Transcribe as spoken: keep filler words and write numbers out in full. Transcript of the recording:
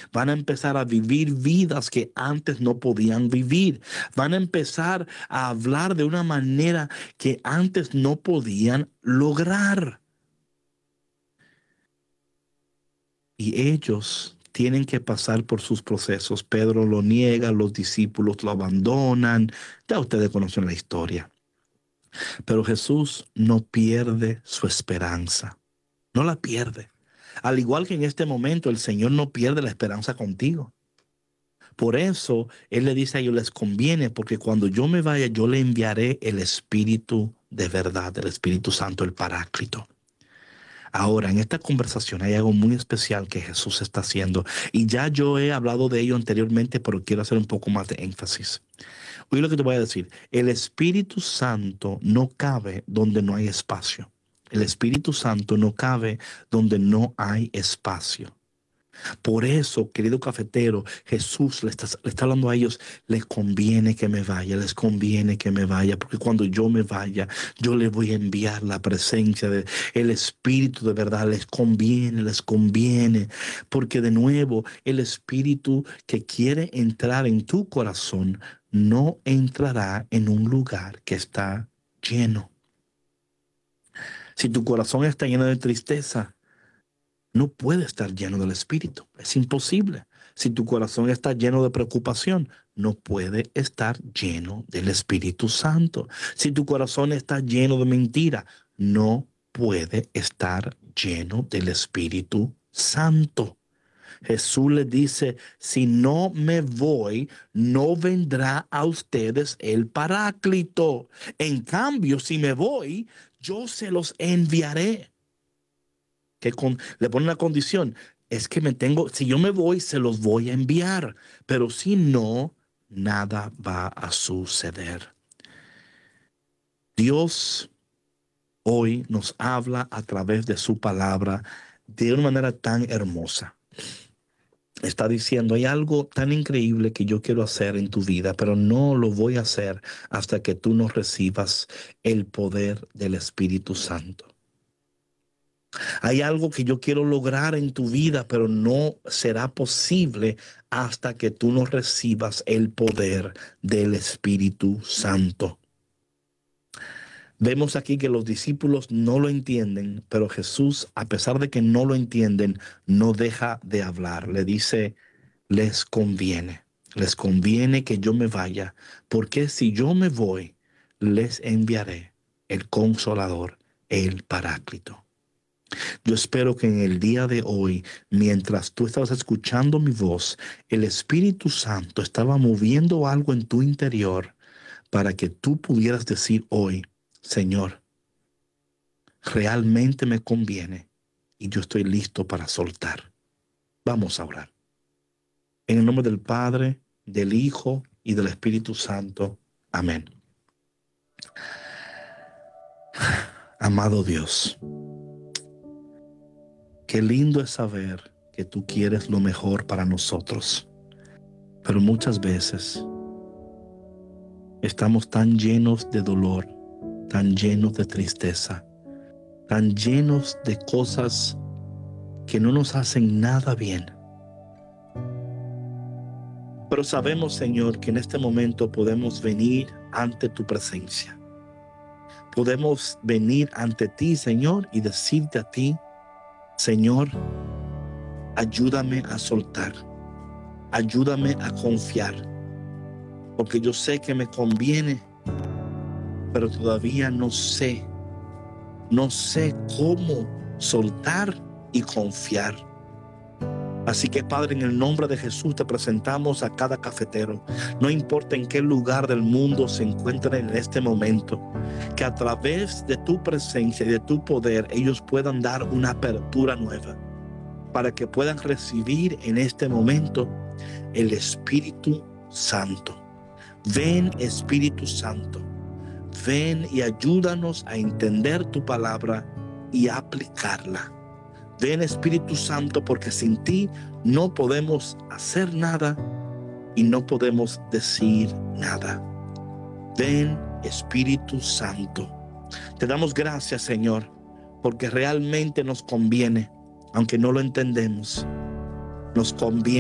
Van a empezar a vivir vidas que antes no podían vivir. Van a empezar a hablar de una manera que antes no podían lograr. Y ellos tienen que pasar por sus procesos. Pedro lo niega, los discípulos lo abandonan. Ya ustedes conocen la historia. Pero Jesús no pierde su esperanza. No la pierde. Al igual que en este momento, el Señor no pierde la esperanza contigo. Por eso Él le dice a ellos, les conviene, porque cuando yo me vaya, yo le enviaré el Espíritu de verdad, el Espíritu Santo, el Paráclito. Ahora, en esta conversación hay algo muy especial que Jesús está haciendo. Y ya yo he hablado de ello anteriormente, pero quiero hacer un poco más de énfasis. Oye lo que te voy a decir. El Espíritu Santo no cabe donde no hay espacio. El Espíritu Santo no cabe donde no hay espacio. Por eso, querido cafetero, Jesús le está, le está hablando a ellos, les conviene que me vaya, les conviene que me vaya, porque cuando yo me vaya, yo les voy a enviar la presencia del Espíritu de verdad, les conviene, les conviene, porque de nuevo, el Espíritu que quiere entrar en tu corazón no entrará en un lugar que está lleno. Si tu corazón está lleno de tristeza, no puede estar lleno del Espíritu. Es imposible. Si tu corazón está lleno de preocupación, no puede estar lleno del Espíritu Santo. Si tu corazón está lleno de mentira, no puede estar lleno del Espíritu Santo. Jesús le dice, si no me voy, no vendrá a ustedes el Paráclito. En cambio, si me voy, yo se los enviaré. Que con, le pone una condición, es que me tengo, si yo me voy, se los voy a enviar, pero si no, nada va a suceder. Dios hoy nos habla a través de su palabra de una manera tan hermosa. Está diciendo, hay algo tan increíble que yo quiero hacer en tu vida, pero no lo voy a hacer hasta que tú no recibas el poder del Espíritu Santo. Hay algo que yo quiero lograr en tu vida, pero no será posible hasta que tú no recibas el poder del Espíritu Santo. Vemos aquí que los discípulos no lo entienden, pero Jesús, a pesar de que no lo entienden, no deja de hablar. Le dice, les conviene, les conviene que yo me vaya, porque si yo me voy, les enviaré el Consolador, el Paráclito. Yo espero que en el día de hoy, mientras tú estabas escuchando mi voz, el Espíritu Santo estaba moviendo algo en tu interior para que tú pudieras decir hoy, Señor, realmente me conviene y yo estoy listo para soltar. Vamos a orar. En el nombre del Padre, del Hijo y del Espíritu Santo. Amén. Amado Dios, qué lindo es saber que tú quieres lo mejor para nosotros, pero muchas veces estamos tan llenos de dolor, tan llenos de tristeza, tan llenos de cosas que no nos hacen nada bien. Pero sabemos, Señor, que en este momento podemos venir ante tu presencia. Podemos venir ante ti, Señor, y decirte a ti, Señor, ayúdame a soltar, ayúdame a confiar, porque yo sé que me conviene, pero todavía no sé, no sé cómo soltar y confiar. Así que, Padre, en el nombre de Jesús te presentamos a cada cafetero, no importa en qué lugar del mundo se encuentren en este momento, que a través de tu presencia y de tu poder ellos puedan dar una apertura nueva, para que puedan recibir en este momento el Espíritu Santo. Ven, Espíritu Santo, ven y ayúdanos a entender tu palabra y aplicarla. Ven, Espíritu Santo, porque sin ti no podemos hacer nada y no podemos decir nada. Ven, Espíritu Santo. Te damos gracias, Señor, porque realmente nos conviene, aunque no lo entendemos, nos conviene.